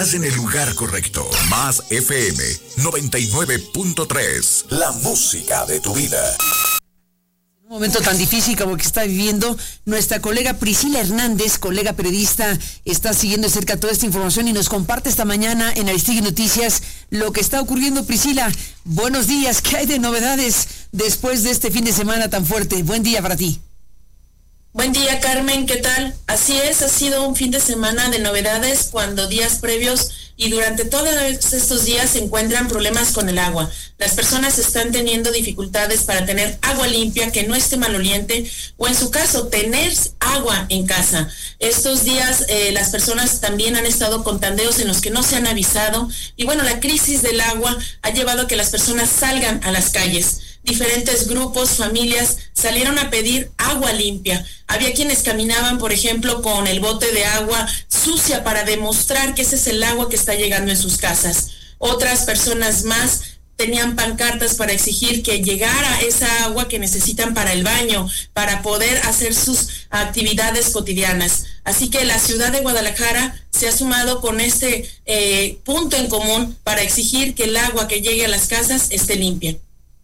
Estás en el lugar correcto. Más FM 99.3. La música de tu vida. Un momento tan difícil como que está viviendo nuestra colega Priscila Hernández, colega periodista, está siguiendo de cerca toda esta información y nos comparte esta mañana en Aristegui Noticias lo que está ocurriendo. Priscila, buenos días. ¿Qué hay de novedades después de este fin de semana tan fuerte? Buen día para ti. Buen día, Carmen, ¿qué tal? Así es, ha sido un fin de semana de novedades cuando días previos y durante todos estos días se encuentran problemas con el agua. Las personas están teniendo dificultades para tener agua limpia, que no esté maloliente, o en su caso, tener agua en casa. Estos días las personas también han estado con tandeos en los que no se han avisado, y bueno, la crisis del agua ha llevado a que las personas salgan a las calles. Diferentes grupos, familias salieron a pedir agua limpia. Había quienes caminaban, por ejemplo, con el bote de agua sucia para demostrar que ese es el agua que está llegando en sus casas. Otras personas más tenían pancartas para exigir que llegara esa agua que necesitan para el baño, para poder hacer sus actividades cotidianas. Así que la ciudad de Guadalajara se ha sumado con este punto en común para exigir que el agua que llegue a las casas esté limpia.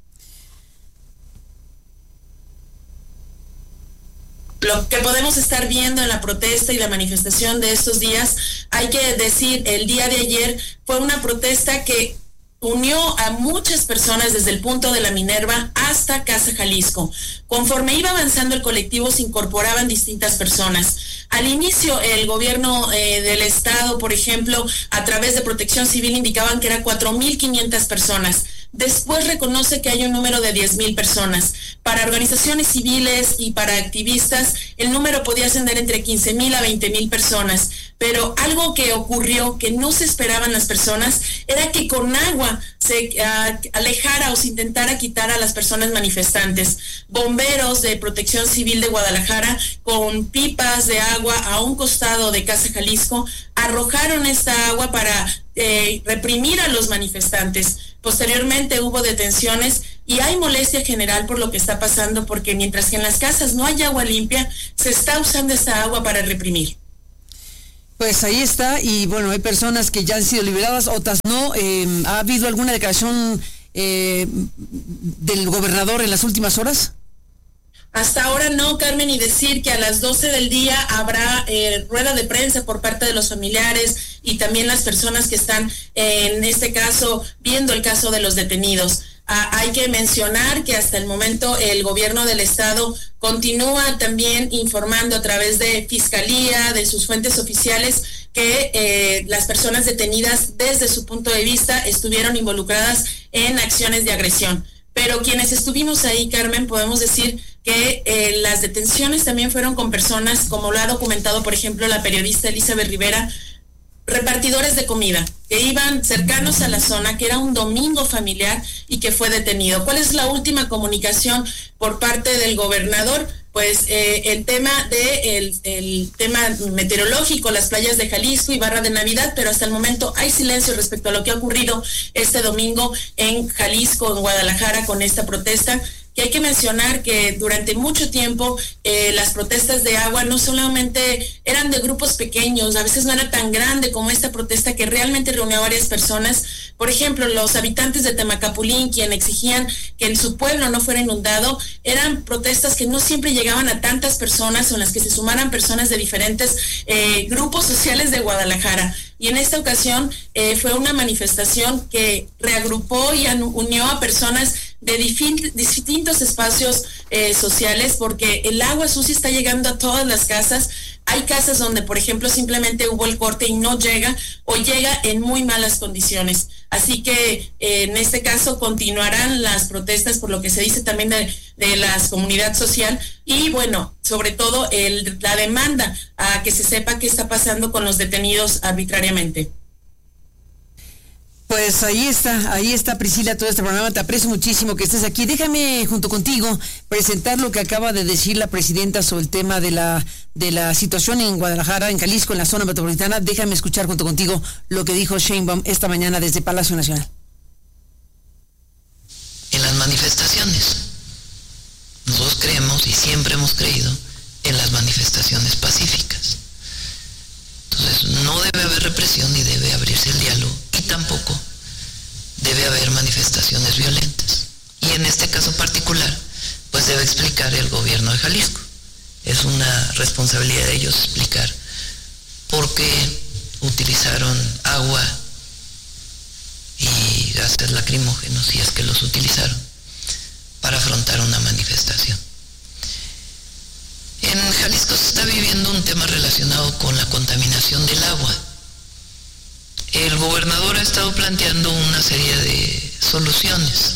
Lo que podemos estar viendo en la protesta y la manifestación de estos días, hay que decir, el día de ayer fue una protesta que unió a muchas personas desde el punto de la Minerva hasta Casa Jalisco. Conforme iba avanzando el colectivo, se incorporaban distintas personas. Al inicio, el gobierno del estado, por ejemplo, a través de Protección Civil, indicaban que eran 4,500 personas. Después reconoce que hay un número de 10,000 personas. Para organizaciones civiles y para activistas, el número podía ascender entre 15,000 a 20,000 personas. Pero algo que ocurrió, que no se esperaban las personas, era que con agua se alejara o se intentara quitar a las personas manifestantes. Bomberos de Protección Civil de Guadalajara, con pipas de agua a un costado de Casa Jalisco, arrojaron esta agua para reprimir a los manifestantes. Posteriormente hubo detenciones y hay molestia general por lo que está pasando, porque mientras que en las casas no hay agua limpia, se está usando esta agua para reprimir. Pues ahí está, y bueno, hay personas que ya han sido liberadas, otras no. ¿Ha habido alguna declaración del gobernador en las últimas horas? Hasta ahora no, Carmen, y decir que a las 12 del día habrá rueda de prensa por parte de los familiares y también las personas que están, en este caso, viendo el caso de los detenidos. Hay que mencionar que hasta el momento el gobierno del estado continúa también informando a través de Fiscalía, de sus fuentes oficiales, que las personas detenidas desde su punto de vista estuvieron involucradas en acciones de agresión. Pero quienes estuvimos ahí, Carmen, podemos decir que las detenciones también fueron con personas, como lo ha documentado, por ejemplo, la periodista Elizabeth Rivera, repartidores de comida, que iban cercanos a la zona, que era un domingo familiar y que fue detenido. ¿Cuál es la última comunicación por parte del gobernador? Pues el tema el tema meteorológico, las playas de Jalisco y Barra de Navidad, pero hasta el momento hay silencio respecto a lo que ha ocurrido este domingo en Jalisco, en Guadalajara, con esta protesta. Que hay que mencionar que durante mucho tiempo las protestas de agua no solamente eran de grupos pequeños, a veces no era tan grande como esta protesta que realmente reunió a varias personas. Por ejemplo, los habitantes de Temacapulín, quienes exigían que en su pueblo no fuera inundado, eran protestas que no siempre llegaban a tantas personas, o en las que se sumaran personas de diferentes grupos sociales de Guadalajara. Y en esta ocasión fue una manifestación que reagrupó y unió a personas de distintos espacios sociales, porque el agua sucia está llegando a todas las casas. Hay casas donde, por ejemplo, simplemente hubo el corte y no llega, o llega en muy malas condiciones. Así que en este caso continuarán las protestas, por lo que se dice también de la comunidad social, y bueno, sobre todo la demanda a que se sepa qué está pasando con los detenidos arbitrariamente. Pues ahí está Priscila, todo este programa. Te aprecio muchísimo que estés aquí. Déjame junto contigo presentar lo que acaba de decir la presidenta sobre el tema de la situación en Guadalajara, en Jalisco, en la zona metropolitana. Déjame escuchar junto contigo lo que dijo Sheinbaum esta mañana desde Palacio Nacional. En las manifestaciones, nosotros creemos y siempre hemos creído en las manifestaciones pacíficas. Entonces, Entonces no debe haber represión ni debe abrirse el diálogo y tampoco debe haber manifestaciones violentas. Y en este caso particular, pues debe explicar el gobierno de Jalisco. Es una responsabilidad de ellos explicar por qué utilizaron agua y gases lacrimógenos, si es que los utilizaron, para afrontar una manifestación. En Jalisco se está viviendo un tema relacionado con la contaminación del agua. El gobernador ha estado planteando una serie de soluciones.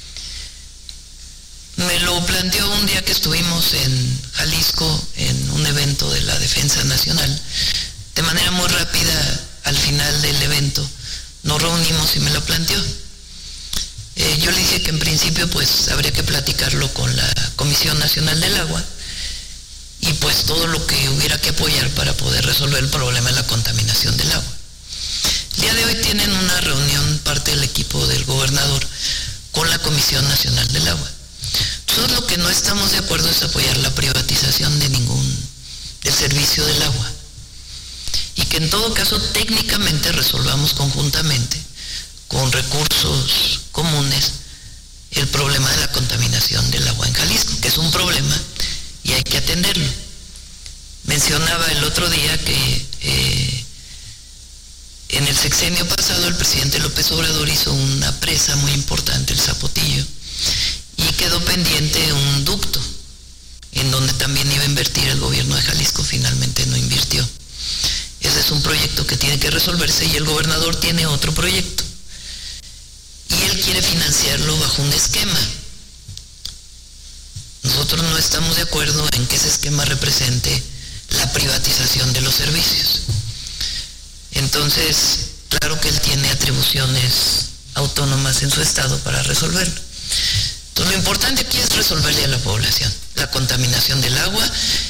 Me lo planteó un día que estuvimos en Jalisco en un evento de la Defensa Nacional. De manera muy rápida, al final del evento, nos reunimos y me lo planteó. Yo le dije que en principio pues habría que platicarlo con la Comisión Nacional del Agua y pues todo lo que hubiera que apoyar para poder resolver el problema de la contaminación del agua. El día de hoy tienen una reunión parte del equipo del gobernador con la Comisión Nacional del Agua. Nosotros lo que no estamos de acuerdo es apoyar la privatización del servicio del agua y que en todo caso técnicamente resolvamos conjuntamente con recursos comunes el problema de la contaminación del agua en Jalisco, que es un problema y hay que atenderlo. Mencionaba el otro día que en el sexenio pasado el presidente López Obrador hizo una presa muy importante, el Zapotillo, y quedó pendiente un ducto en donde también iba a invertir el gobierno de Jalisco, finalmente no invirtió. Ese es un proyecto que tiene que resolverse y el gobernador tiene otro proyecto y él quiere financiarlo bajo un esquema. Nosotros no estamos de acuerdo en que ese esquema represente la privatización de los servicios. Entonces, claro que él tiene atribuciones autónomas en su estado para resolverlo. Entonces, lo importante aquí es resolverle a la población la contaminación del agua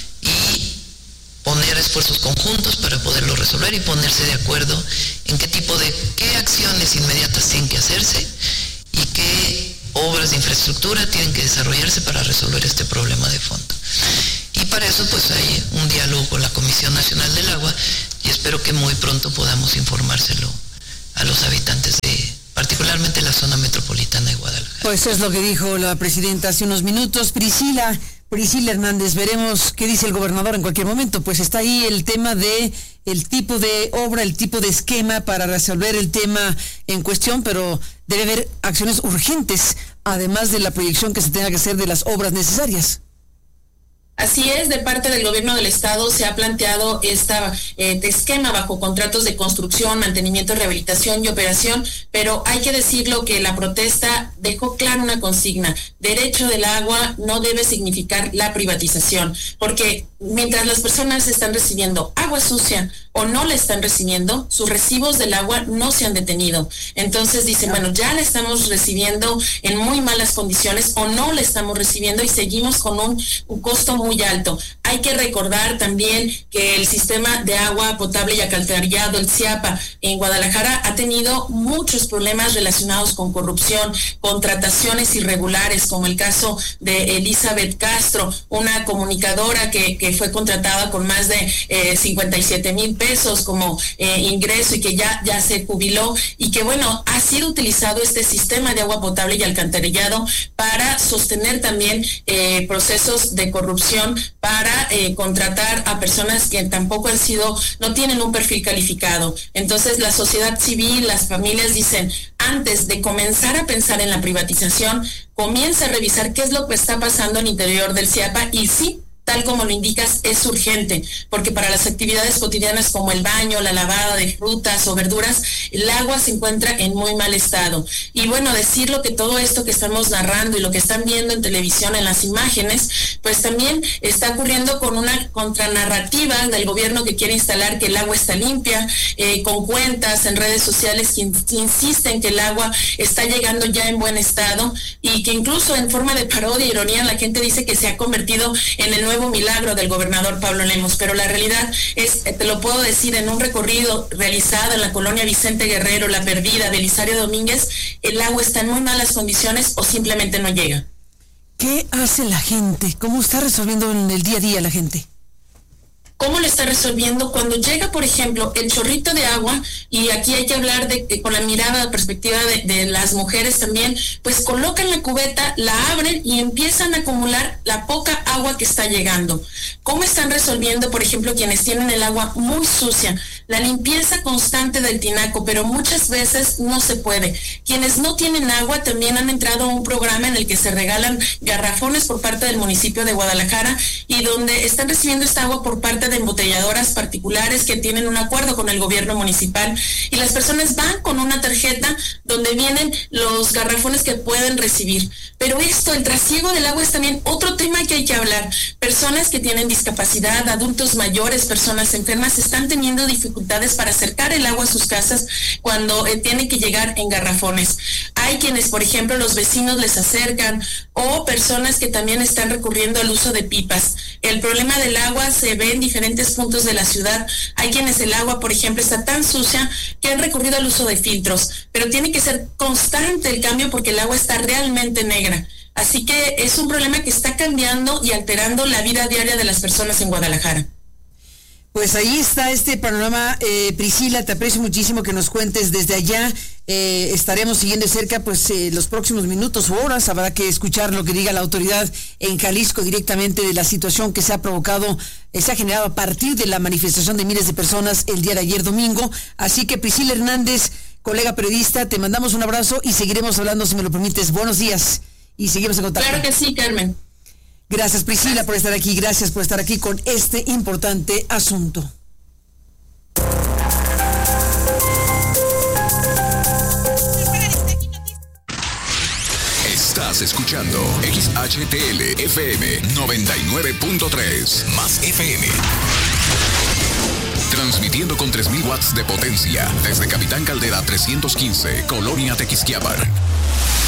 y poner esfuerzos conjuntos para poderlo resolver y ponerse de acuerdo en qué acciones inmediatas tienen que hacerse y qué obras de infraestructura tienen que desarrollarse para resolver este problema de fondo. Y para eso pues hay un diálogo con la Comisión Nacional del Agua y espero que muy pronto podamos informárselo a los habitantes de particularmente la zona metropolitana de Guadalajara. Pues es lo que dijo la presidenta hace unos minutos. Priscila Hernández, veremos qué dice el gobernador en cualquier momento. Pues está ahí el tema de el tipo de obra, el tipo de esquema para resolver el tema en cuestión, pero debe haber acciones urgentes, además de la proyección que se tenga que hacer de las obras necesarias. Así es, de parte del gobierno del estado se ha planteado este esquema bajo contratos de construcción, mantenimiento, rehabilitación y operación, pero hay que decirlo que la protesta dejó clara una consigna: derecho del agua no debe significar la privatización, porque mientras las personas están recibiendo agua sucia o no la están recibiendo, sus recibos del agua no se han detenido. Entonces dicen, bueno, ya la estamos recibiendo en muy malas condiciones o no la estamos recibiendo y seguimos con un costo muy alto. Hay que recordar también que el sistema de agua potable y alcantarillado, el CIAPA, en Guadalajara ha tenido muchos problemas relacionados con corrupción, contrataciones irregulares, como el caso de Elizabeth Castro, una comunicadora que fue contratada con más de 57,000 pesos como ingreso y que ya se jubiló, y que bueno, ha sido utilizado este sistema de agua potable y alcantarillado para sostener también procesos de corrupción, para contratar a personas que tampoco no tienen un perfil calificado. Entonces la sociedad civil, las familias dicen, antes de comenzar a pensar en la privatización, comienza a revisar qué es lo que está pasando en el interior del CIAPA, y sí, tal como lo indicas, es urgente, porque para las actividades cotidianas como el baño, la lavada de frutas o verduras, el agua se encuentra en muy mal estado. Y bueno, decirlo que todo esto que estamos narrando y lo que están viendo en televisión, en las imágenes, pues también está ocurriendo con una contranarrativa del gobierno que quiere instalar que el agua está limpia, con cuentas en redes sociales que insisten que el agua está llegando ya en buen estado, y que incluso en forma de parodia e ironía la gente dice que se ha convertido en el nuevo milagro del gobernador Pablo Lemos, pero la realidad es, te lo puedo decir, en un recorrido realizado en la colonia Vicente Guerrero, La Perdida, Belisario Domínguez, el agua está en muy malas condiciones o simplemente no llega. ¿Qué hace la gente? ¿Cómo está resolviendo en el día a día la gente? ¿Cómo lo está resolviendo? Cuando llega, por ejemplo, el chorrito de agua, y aquí hay que hablar con la mirada, perspectiva de las mujeres también, pues colocan la cubeta, la abren y empiezan a acumular la poca agua que está llegando. ¿Cómo están resolviendo, por ejemplo, quienes tienen el agua muy sucia? La limpieza constante del tinaco, pero muchas veces no se puede. Quienes no tienen agua también han entrado a un programa en el que se regalan garrafones por parte del municipio de Guadalajara y donde están recibiendo esta agua por parte de embotelladoras particulares que tienen un acuerdo con el gobierno municipal, y las personas van con una tarjeta donde vienen los garrafones que pueden recibir. Pero el trasiego del agua es también otro tema que hay que hablar. Personas que tienen discapacidad, adultos mayores, personas enfermas, están teniendo dificultades para acercar el agua a sus casas cuando tiene que llegar en garrafones. Hay quienes, por ejemplo, los vecinos les acercan, o personas que también están recurriendo al uso de pipas. El problema del agua se ve en diferentes puntos de la ciudad. Hay quienes el agua, por ejemplo, está tan sucia que han recurrido al uso de filtros, pero tiene que ser constante el cambio porque el agua está realmente negra. Así que es un problema que está cambiando y alterando la vida diaria de las personas en Guadalajara. Pues ahí está este panorama. Priscila, te aprecio muchísimo que nos cuentes desde allá. Estaremos siguiendo de cerca los próximos minutos o horas. Habrá que escuchar lo que diga la autoridad en Jalisco directamente de la situación que se ha provocado, se ha generado a partir de la manifestación de miles de personas el día de ayer domingo. Así que Priscila Hernández, colega periodista, te mandamos un abrazo y seguiremos hablando, si me lo permites. Buenos días y seguimos en contacto. Claro que sí, Carmen. Gracias, Priscila, por estar aquí. Gracias por estar aquí con este importante asunto. Estás escuchando XHTL FM 99.3 más FM. Transmitiendo con 3,000 watts de potencia desde Capitán Caldera 315, Colonia Tequisquiapan.